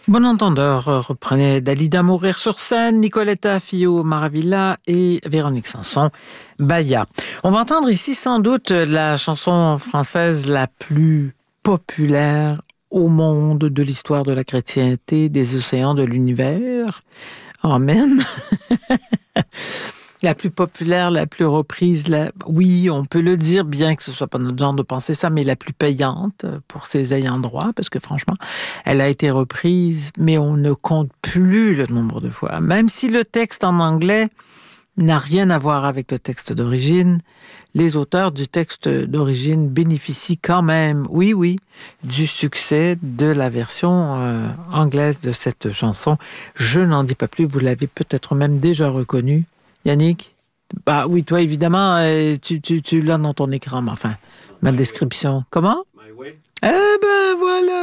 Bon entendeur, reprenez Dalida Mourir sur scène, Nicoletta Fillot Maravilla et Véronique Sanson Baya. On va entendre ici sans doute la chanson française la plus populaire au monde de l'histoire de la chrétienté, des océans, de l'univers. Amen. La plus populaire, la plus reprise, oui, on peut le dire, bien que ce soit pas notre genre de penser ça, mais la plus payante pour ses ayants droit, parce que franchement, elle a été reprise, mais on ne compte plus le nombre de fois. Même si le texte en anglais n'a rien à voir avec le texte d'origine, les auteurs du texte d'origine bénéficient quand même, oui, du succès de la version anglaise de cette chanson. Je n'en dis pas plus, vous l'avez peut-être même déjà reconnue. Yannick? Bah oui, toi évidemment, tu l'as dans ton écran, mais enfin, ma description. Comment? Eh ben voilà!